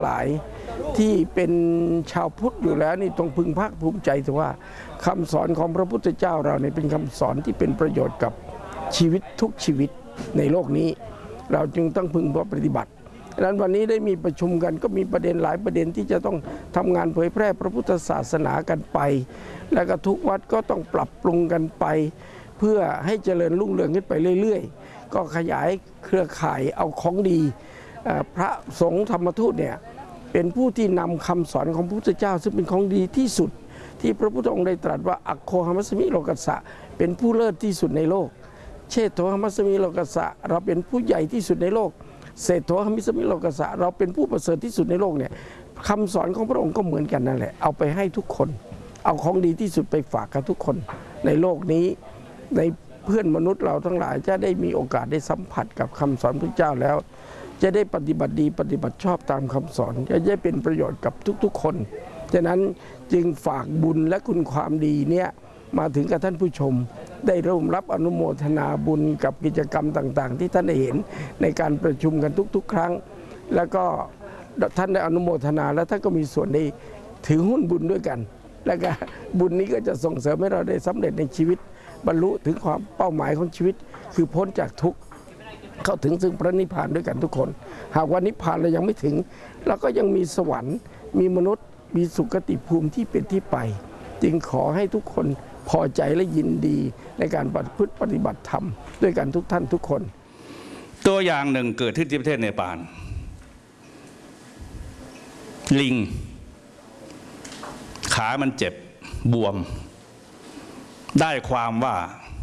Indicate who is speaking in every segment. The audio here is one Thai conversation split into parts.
Speaker 1: หลายที่เป็นชาวพุทธอยู่แล้วนี่ต้องพึงภาคภูมิใจถือว่าคำสอนของพระพุทธเจ้าเราเนี่ยเป็นคำสอนที่เป็นประโยชน์กับชีวิตทุกชีวิตในโลกนี้เราจึงต้องพึงปฏิบัติดังนั้นวันนี้ได้มีประชุมกันก็มีประเด็นหลายประเด็นที่จะต้องทำงานเผยแพร่พระพุทธศาสนากันไปและก็ทุกวัดก็ต้องปรับปรุงกันไปเพื่อให้เจริญรุ่งเรืองขึ้นไปเรื่อยๆก็ขยายเครือข่ายเอาของดีพระสงฆ์ธรรมทูตเนี่ยเป็นผู้ที่นำคำสอนของพระพุทธเจ้าซึ่งเป็นของดีที่สุดที่พระพุทธองค์ได้ตรัสว่าอัคโคหมัสมิโลกัสสะเป็นผู้เลิศที่สุดในโลกเชโธหมัสมิโลกัสสะเราเป็นผู้ใหญ่ที่สุดในโลกเศรษโธหมัสมิโลกัสสะเราเป็นผู้ประเสริฐที่สุดในโลกเนี่ยคำสอนของพระองค์ก็เหมือนกันนั่นแหละเอาไปให้ทุกคนเอาของดีที่สุดไปฝากกับทุกคนในโลกนี้ในเพื่อนมนุษย์เราทั้งหลายจะได้มีโอกาสได้สัมผัสกับคำสอนพระเจ้าแล้วจะได้ปฏิบัติดีปฏิบัติชอบตามคำสอนจะได้เป็นประโยชน์กับทุกๆคนฉะนั้นจึงฝากบุญและคุณความดีเนี่ยมาถึงกับท่านผู้ชมได้ร่วมรับอนุโมทนาบุญกับกิจกรรมต่างๆที่ท่านได้เห็นในการประชุมกันทุกๆครั้งแล้วก็ท่านได้อนุโมทนาแล้วท่านก็มีส่วนได้ถือหุ้นบุญด้วยกันและก็บุญนี้ก็จะส่งเสริมให้เราได้สำเร็จในชีวิตบรรลุถึงความเป้าหมายของชีวิตคือพ้นจากทุกข์เข้าถึงซึ่งพระนิพพานด้วยกันทุกคนหากวันนิพพานเรายังไม่ถึงเราก็ยังมีสวรรค์มีมนุษย์มีสุคติภูมิที่เป็นที่ไปจึงขอให้ทุกคนพอใจและยินดีในการปฏิบัติธรรมด้วยกันทุกท่านทุกคน
Speaker 2: ตัวอย่างหนึ่งเกิดที่ประเทศเนปาลลิงขามันเจ็บบวมได้ความว่า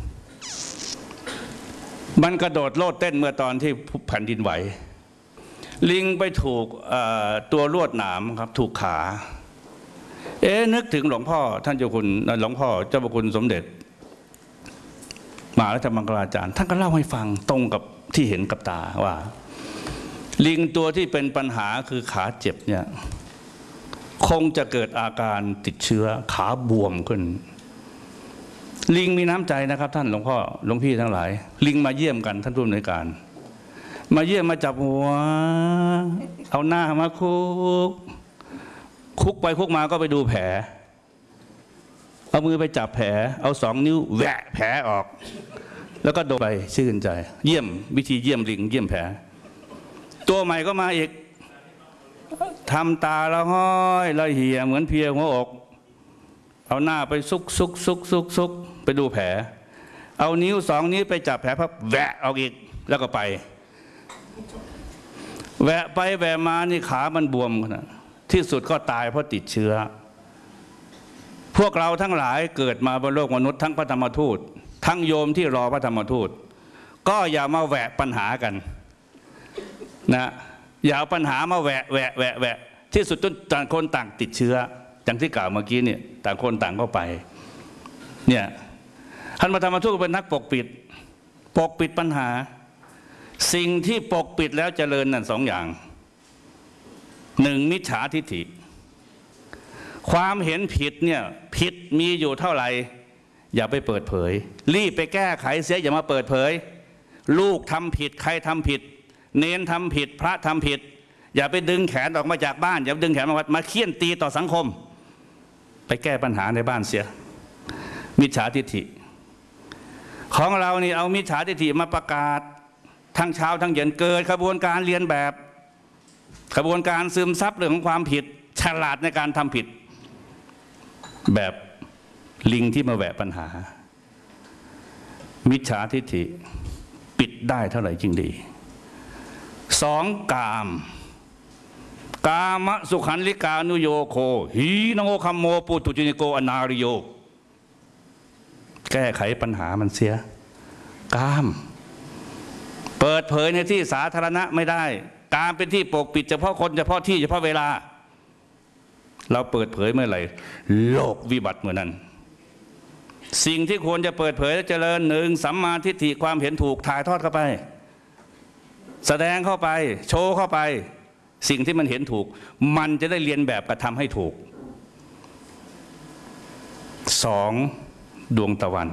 Speaker 2: มันกระโดดโลดเต้นเมื่อตอนที่แผ่นดินไหวลิงไปถูกตัวลวดหนามครับถูกขานึกถึงหลวงพ่อท่านเจ้าคุณหลวงพ่อเจ้าพระคุณสมเด็จมหาราชมังคลาจารย์ท่านก็เล่าให้ฟังตรงกับที่เห็นกับตาว่าลิงตัวที่เป็นปัญหาคือขาเจ็บเนี่ยคงจะเกิดอาการติดเชื้อขาบวมขึ้นลิงมีน้ำใจนะครับท่านหลวงพ่อหลวงพี่ทั้งหลายลิงมาเยี่ยมกันท่านผู้อำนวยการมาเยี่ยมมาจับหัวเอาหน้ามาคุกไปคุกมาก็ไปดูแผลเอามือไปจับแผลเอา2 นิ้วแหวะแผลออกแล้วก็โดนไปชื่นใจเยี่ยมวิธีเยี่ยมลิงเยี่ยมแผลตัวใหม่ก็มาอีกทำตาละห้อยละเหี่ยเหมือนเพียหัวอกเอาหน้าไปซุกไปดูแผลเอานิ้ว2 นิ้วไปจับแผลพับแหวะออกอีกแล้วก็ไปแหวะไปแหวะมานี่ขามันบวมนะที่สุดก็ตายเพราะติดเชื้อพวกเราทั้งหลายเกิดมาบนโลกมนุษย์ทั้งพระธรรมทูตทั้งโยมที่รอพระธรรมทูตก็อย่ามาแหวะปัญหากันนะอย่าเอาปัญหามาแหวะที่สุดต่างคนต่างติดเชื้ออย่างที่กล่าวเมื่อกี้เนี่ยต่างคนต่างเข้าไปเนี่ยท่านพระธรรมทูตเป็นนักปกปิดปัญหาสิ่งที่ปกปิดแล้วเจริญนั่น2 อย่าง1มิจฉาทิฏฐิความเห็นผิดเนี่ยผิดมีอยู่เท่าไหร่อย่าไปเปิดเผยรีบไปแก้ไขเสียอย่ามาเปิดเผยลูกทำผิดใครทำผิดเนนทำผิดพระทำผิดอย่าไปดึงแขนออกมาจากบ้านอย่าดึงแขนมาเคี่ยนตีต่อสังคมไปแก้ปัญหาในบ้านเสียมิจฉาทิฏฐิของเรานี่เอามิจฉาทิฏฐิมาประกาศทั้งเช้าทั้งเย็นเกิดขบวนการเรียนแบบขบวนการซึมซับเรื่องของความผิดฉลาดในการทำผิดแบบลิงที่มาแหวะปัญหามิจฉาทิฏฐิปิดได้เท่าไหร่จริงดี2กามสุขันลิกานุโยโคหีนโงคัมโมปุตุจินิโกอนาริโยแก้ไขปัญหามันเสียกามเปิดเผยในที่สาธารณะไม่ได้การเป็นที่ปกปิดเฉพาะคนเฉพาะที่เฉพาะเวลาเราเปิดเผยเมื่อไหร่โลกวิบัติเมื่อนั้นสิ่งที่ควรจะเปิดเผยและเจริญ1สัมมาทิฏฐิความเห็นถูกถ่ายทอดเข้าไปแสดงเข้าไปโชว์เข้าไปสิ่งที่มันเห็นถูกมันจะได้เรียนแบบกระทำให้ถูก2ดวงตะวัน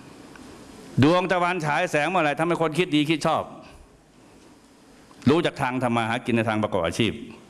Speaker 2: ฉายแสงเมื่อไหร่ทำให้คนคิดดีคิดชอบรู้จักทางทำมาหากินในทางประกอบอาชีพ